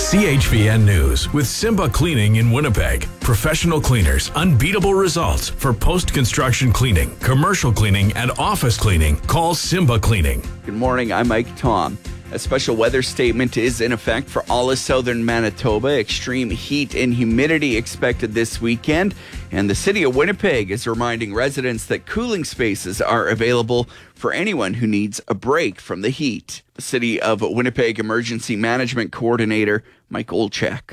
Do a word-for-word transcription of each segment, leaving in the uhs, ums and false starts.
C H V N News with Simba Cleaning in Winnipeg. Professional cleaners, unbeatable results for post-construction cleaning, commercial cleaning, and office cleaning. Call Simba Cleaning. Good morning, I'm Mike Tom. A special weather statement is in effect for all of southern Manitoba. Extreme heat and humidity expected this weekend. And the city of Winnipeg is reminding residents that cooling spaces are available for anyone who needs a break from the heat. The City of Winnipeg Emergency Management Coordinator, Mike Olchek.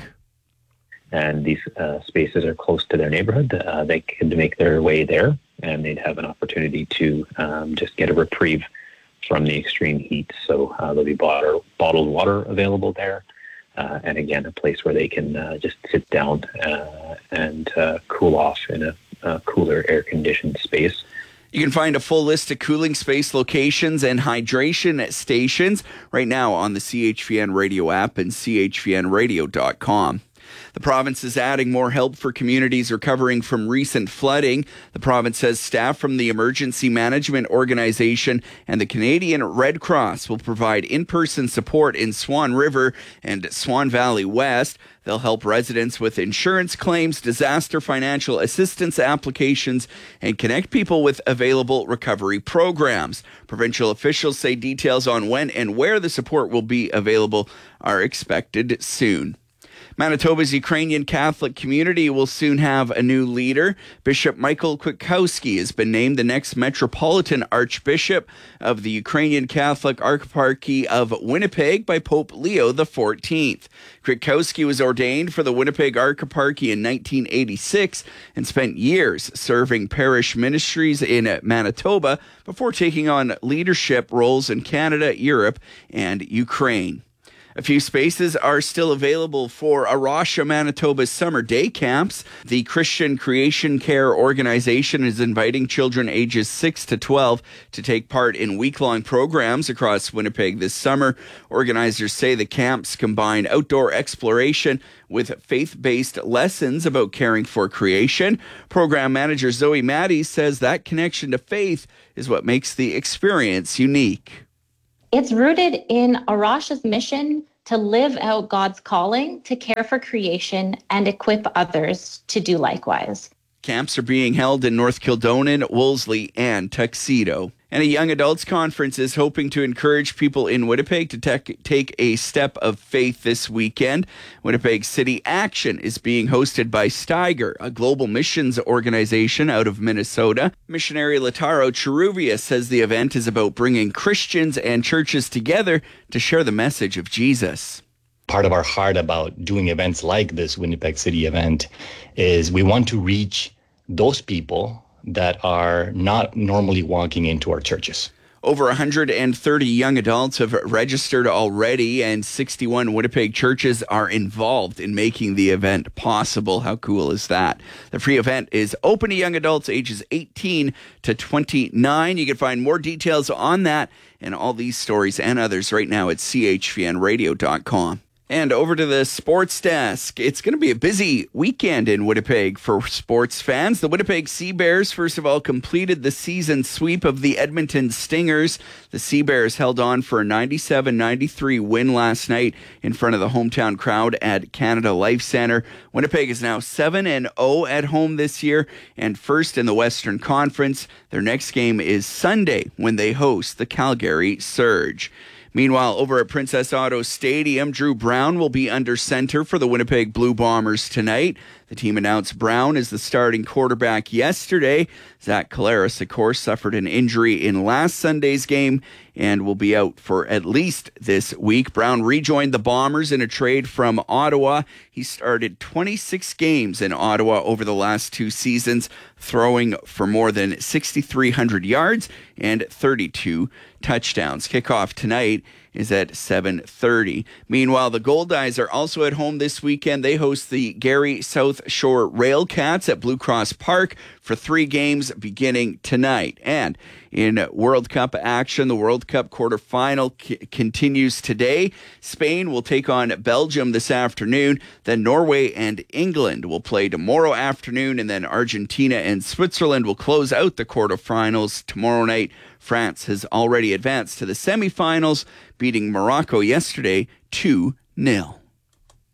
And these uh, spaces are close to their neighborhood. Uh, they could make their way there, and they'd have an opportunity to um, just get a reprieve from the extreme heat. So uh, there'll be bottled, bottled water available there. Uh, and again, a place where they can uh, just sit down uh, and uh, cool off in a, a cooler air-conditioned space. You can find a full list of cooling space locations and hydration stations right now on the C H V N Radio app and C H V N radio dot com. The province is adding more help for communities recovering from recent flooding. The province says staff from the Emergency Management Organization and the Canadian Red Cross will provide in-person support in Swan River and Swan Valley West. They'll help residents with insurance claims, disaster financial assistance applications, and connect people with available recovery programs. Provincial officials say details on when and where the support will be available are expected soon. Manitoba's Ukrainian Catholic community will soon have a new leader. Bishop Michael Kwiatkowski has been named the next Metropolitan Archbishop of the Ukrainian Catholic Archparchy of Winnipeg by Pope Leo the fourteenth. Kwiatkowski was ordained for the Winnipeg Archparchy in nineteen eighty-six and spent years serving parish ministries in Manitoba before taking on leadership roles in Canada, Europe, and Ukraine. A few spaces are still available for Arosha, Manitoba's summer day camps. The Christian Creation Care Organization is inviting children ages six to twelve to take part in week-long programs across Winnipeg this summer. Organizers say the camps combine outdoor exploration with faith-based lessons about caring for creation. Program manager Zoe Maddie says that connection to faith is what makes the experience unique. It's rooted in Arosha's mission to live out God's calling to care for creation and equip others to do likewise. Camps are being held in North Kildonan, Wolseley, and Tuxedo. And a young adults conference is hoping to encourage people in Winnipeg to te- take a step of faith this weekend. Winnipeg City Action is being hosted by Steiger, a global missions organization out of Minnesota. Missionary Lataro Cheruvia says the event is about bringing Christians and churches together to share the message of Jesus. Part of our heart about doing events like this Winnipeg City event is we want to reach those people that are not normally walking into our churches. Over one hundred thirty young adults have registered already, and sixty-one Winnipeg churches are involved in making the event possible. How cool is that? The free event is open to young adults ages eighteen to twenty-nine. You can find more details on that and all these stories and others right now at C H V N radio dot com. And over to the sports desk. It's going to be a busy weekend in Winnipeg for sports fans. The Winnipeg Sea Bears, first of all, completed the season sweep of the Edmonton Stingers. The Sea Bears held on for a ninety-seven ninety-three win last night in front of the hometown crowd at Canada Life Centre. Winnipeg is now seven and oh at home this year and first in the Western Conference. Their next game is Sunday when they host the Calgary Surge. Meanwhile, over at Princess Auto Stadium, Drew Brown will be under center for the Winnipeg Blue Bombers tonight. The team announced Brown as the starting quarterback yesterday. Zach Collaros, of course, suffered an injury in last Sunday's game and will be out for at least this week. Brown rejoined the Bombers in a trade from Ottawa. He started twenty-six games in Ottawa over the last two seasons, throwing for more than six thousand three hundred yards and thirty-two touchdowns. Kickoff tonight is at seven thirty. Meanwhile, the Goldeyes are also at home this weekend. They host the Gary South Shore Railcats at Blue Cross Park for three games beginning tonight. And in World Cup action, the World Cup quarterfinal c- continues today. Spain will take on Belgium this afternoon. Then Norway and England will play tomorrow afternoon. And then Argentina and Switzerland will close out the quarterfinals tomorrow night. France has already advanced to the semifinals, beating Morocco yesterday two nil.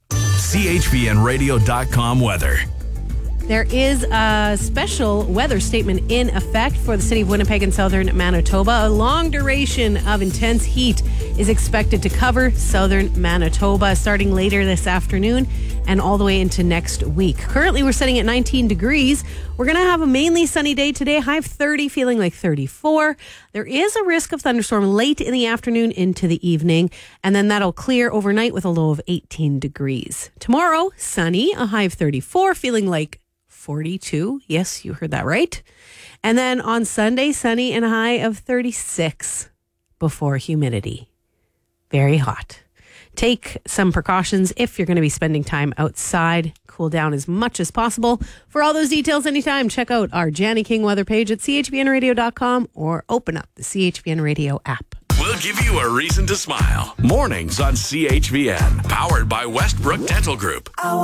C H V N radio dot com weather. There is a special weather statement in effect for the city of Winnipeg and southern Manitoba. A long duration of intense heat is expected to cover southern Manitoba starting later this afternoon and all the way into next week. Currently, we're sitting at nineteen degrees. We're going to have a mainly sunny day today, high of thirty, feeling like thirty-four. There is a risk of thunderstorm late in the afternoon into the evening, and then that'll clear overnight with a low of eighteen degrees. Tomorrow, sunny, a high of thirty-four, feeling like forty-two. Yes, you heard that right. And then on Sunday, sunny and a high of thirty-six before humidity. Very hot. Take some precautions if you're going to be spending time outside. Cool down as much as possible. For all those details anytime, check out our Janny King weather page at C H V N radio dot com or open up the C H V N Radio app. We'll give you a reason to smile. Mornings on C H V N. Powered by Westbrook Dental Group.